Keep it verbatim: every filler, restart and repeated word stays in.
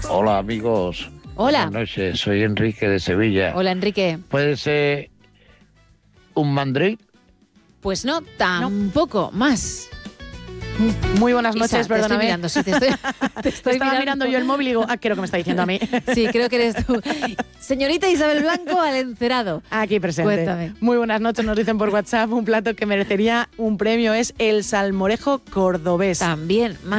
Hola, amigos. Hola. Buenas noches, soy Enrique de Sevilla. Hola, Enrique. ¿Puede ser un mandril? Pues no, tampoco, más. Muy buenas Isa, noches, te perdóname. estoy mirando, sí, te estoy, te estoy Estaba mirando. mirando yo el móvil y digo, ah, ¿qué es lo que me está diciendo a mí? Sí, creo que eres tú. Señorita Isabel Blanco, al encerado. Aquí presente. Cuéntame. Muy buenas noches, nos dicen por WhatsApp, un plato que merecería un premio es el salmorejo cordobés. También, más.